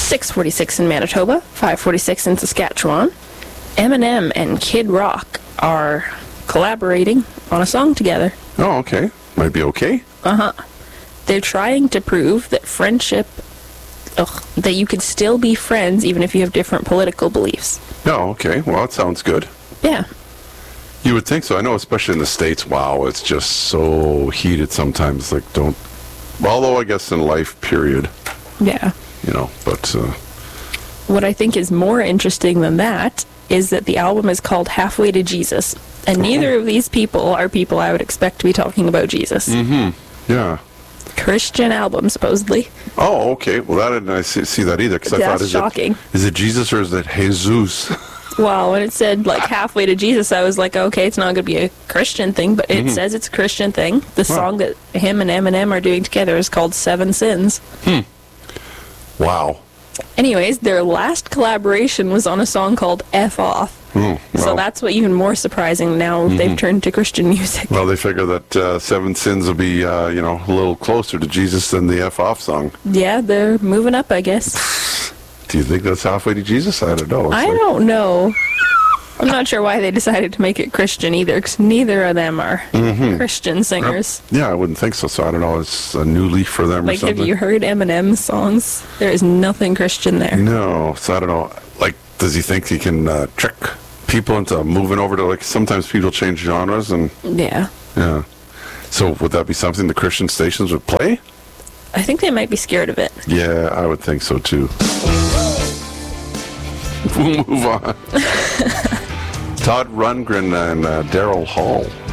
6:46 in Manitoba, 5:46 in Saskatchewan. Eminem and Kid Rock are collaborating on a song together. Oh, okay. Might be okay. They're trying to prove that friendship, that you could still be friends even if you have different political beliefs. Oh, okay. Well, that sounds good. Yeah. You would think so. I know, especially in the States, wow, it's just so heated sometimes. Like, although I guess in life, period, Yeah. but... What I think is more interesting than that is that the album is called Halfway to Jesus. And neither of these people are people I would expect to be talking about Jesus. Yeah. Christian album, supposedly. Oh, okay. Well, I didn't see that either. Because I thought, That's shocking. Is it Jesus or is it Jesus? Well, when it said, halfway to Jesus, I was like, okay, it's not going to be a Christian thing, but it says it's a Christian thing. The song that him and Eminem are doing together is called Seven Sins. Wow. Anyways, their last collaboration was on a song called F Off. So that's what even more surprising now they've turned to Christian music. Well, they figure that Seven Sins will be, a little closer to Jesus than the F Off song. Yeah, they're moving up, I guess. Do you think that's halfway to Jesus? I don't know. I don't know. I'm not sure why they decided to make it Christian either, because neither of them are Christian singers. Yeah, I wouldn't think so. So I don't know. It's a new leaf for them or something. Have you heard Eminem's songs? There is nothing Christian there. No. So I don't know. Does he think he can trick people into moving over to, sometimes people change genres and... Yeah. Yeah. So would that be something the Christian stations would play? I think they might be scared of it. Yeah, I would think so too. We'll move on. Todd Rundgren and Daryl Hall.